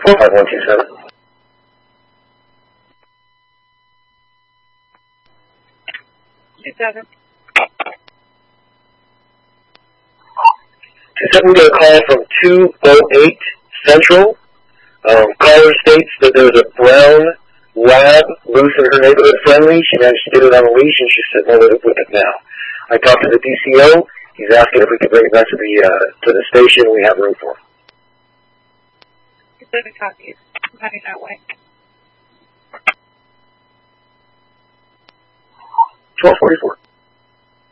45127. We got a call from 208 Central. Caller states that there's a brown lab loose in her neighborhood friendly. She managed to get it on a leash and she's sitting over with it now. I talked to the DCO. He's asking if we could bring it back to the station. We have room for him. Good copies. I'm heading that way. 1244.